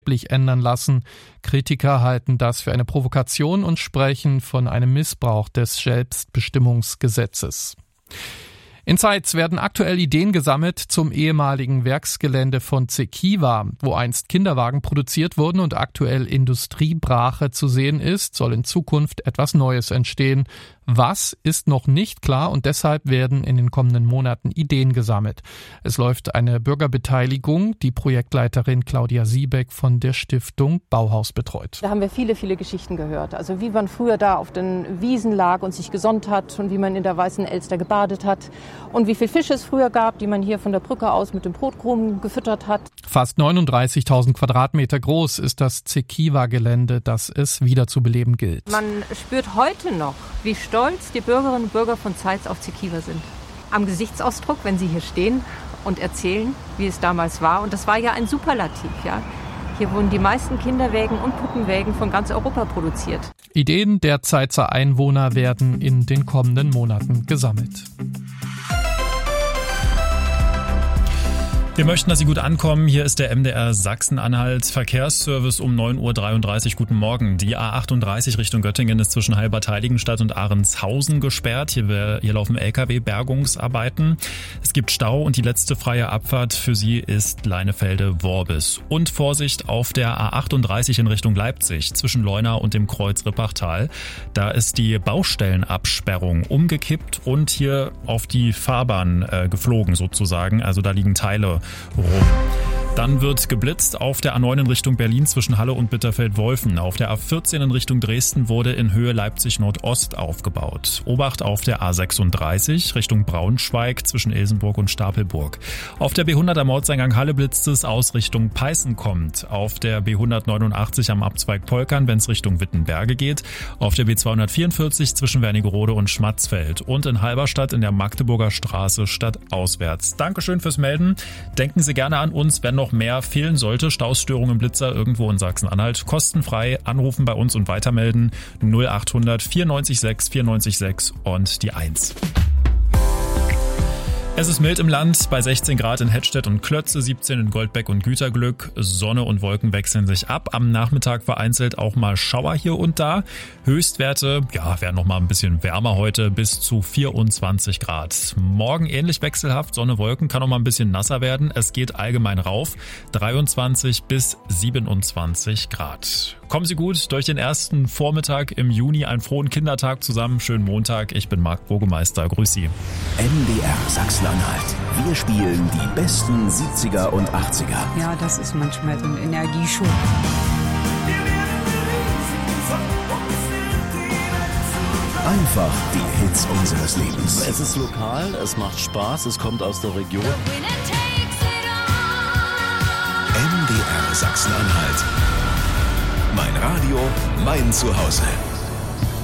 ändern lassen. Kritiker halten das für eine Provokation und sprechen von einem Missbrauch des Selbstbestimmungsgesetzes. In Zeitz werden aktuell Ideen gesammelt zum ehemaligen Werksgelände von Zekiwa, wo einst Kinderwagen produziert wurden und aktuell Industriebrache zu sehen ist, soll in Zukunft etwas Neues entstehen. Was ist noch nicht klar und deshalb werden in den kommenden Monaten Ideen gesammelt. Es läuft eine Bürgerbeteiligung, die Projektleiterin Claudia Siebeck von der Stiftung Bauhaus betreut. Da haben wir viele, viele Geschichten gehört. Also wie man früher da auf den Wiesen lag und sich gesonnt hat und wie man in der Weißen Elster gebadet hat und wie viel Fische es früher gab, die man hier von der Brücke aus mit dem Brotkrumen gefüttert hat. Fast 39.000 Quadratmeter groß ist das Zekiwa-Gelände, das es wieder zu beleben gilt. Man spürt heute noch, wie stolz die Bürgerinnen und Bürger von Zeitz auf Zekiwa sind. Am Gesichtsausdruck, wenn sie hier stehen und erzählen, wie es damals war. Und das war ja ein Superlativ, ja. Hier wurden die meisten Kinderwägen und Puppenwägen von ganz Europa produziert. Ideen der Zeitzer Einwohner werden in den kommenden Monaten gesammelt. Wir möchten, dass Sie gut ankommen. Hier ist der MDR Sachsen-Anhalt Verkehrsservice um 9.33 Uhr. Guten Morgen. Die A38 Richtung Göttingen ist zwischen Heilbad-Heiligenstadt und Ahrenshausen gesperrt. Hier laufen Lkw-Bergungsarbeiten. Es gibt Stau und die letzte freie Abfahrt für Sie ist Leinefelde-Worbis. Und Vorsicht auf der A38 in Richtung Leipzig zwischen Leuna und dem Kreuz Rippachtal. Da ist die Baustellenabsperrung umgekippt und hier auf die Fahrbahn geflogen sozusagen. Also da liegen Teile rum. Dann wird geblitzt auf der A9 in Richtung Berlin zwischen Halle und Bitterfeld-Wolfen. Auf der A14 in Richtung Dresden wurde in Höhe Leipzig-Nordost aufgebaut. Obacht auf der A36 Richtung Braunschweig zwischen Ilsenburg und Stapelburg. Auf der B100 am Ortseingang Halle blitzt es aus Richtung Peißen kommt. Auf der B189 am Abzweig Polkern, wenn es Richtung Wittenberge geht. Auf der B244 zwischen Wernigerode und Schmatzfeld. Und in Halberstadt in der Magdeburger Straße stadtauswärts. Dankeschön fürs Melden. Denken Sie gerne an uns, wenn noch mehr fehlen sollte. Stausstörungen, Blitzer irgendwo in Sachsen-Anhalt. Kostenfrei anrufen bei uns und weitermelden. 0800 94 94 und die 1. Es ist mild im Land, bei 16 Grad in Hettstedt und Klötze, 17 in Goldbeck und Güterglück. Sonne und Wolken wechseln sich ab. Am Nachmittag vereinzelt auch mal Schauer hier und da. Höchstwerte, werden noch mal ein bisschen wärmer heute, bis zu 24 Grad. Morgen ähnlich wechselhaft, Sonne, Wolken, kann noch mal ein bisschen nasser werden. Es geht allgemein rauf, 23 bis 27 Grad. Kommen Sie gut durch den ersten Vormittag im Juni. Einen frohen Kindertag zusammen. Schönen Montag. Ich bin Marc Burgemeister. Grüß Sie. MDR Sachsen-Anhalt. Wir spielen die besten 70er und 80er. Ja, das ist manchmal so ein Energieschub. Einfach die Hits unseres Lebens. Es ist lokal, es macht Spaß, es kommt aus der Region. MDR Sachsen-Anhalt. Mein Radio, mein Zuhause.